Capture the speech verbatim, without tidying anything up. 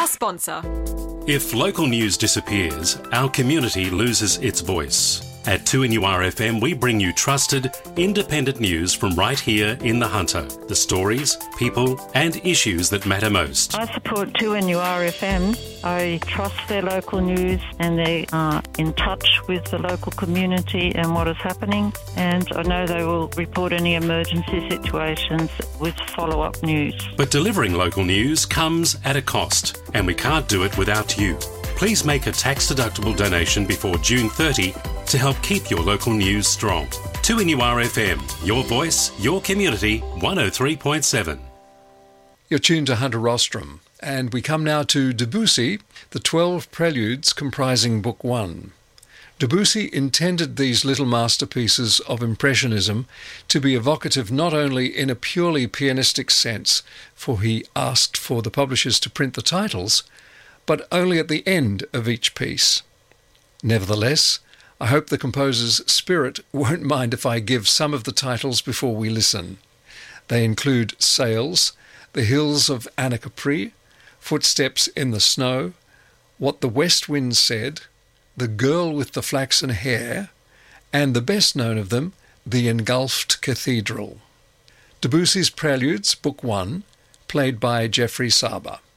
sponsor. If local news disappears, our community loses its voice. At two N U R F M, we bring you trusted, independent news from right here in the Hunter. The stories, people and issues that matter most. I support two N U R F M. I trust their local news and they are in touch with the local community and what is happening. And I know they will report any emergency situations with follow-up news. But delivering local news comes at a cost, and we can't do it without you. Please make a tax-deductible donation before June thirtieth to help keep your local news strong. two N U R F M, your voice, your community, one oh three point seven. You're tuned to Hunter Rostrom, and we come now to Debussy, the twelve preludes comprising Book One. Debussy intended these little masterpieces of Impressionism to be evocative not only in a purely pianistic sense, for he asked for the publishers to print the titles, but only at the end of each piece. Nevertheless, I hope the composer's spirit won't mind if I give some of the titles before we listen. They include Sails, The Hills of Anacapri, Footsteps in the Snow, What the West Wind Said, The Girl with the Flaxen Hair, and the best known of them, The Engulfed Cathedral. Debussy's Preludes, Book One, played by Jeffrey Saba.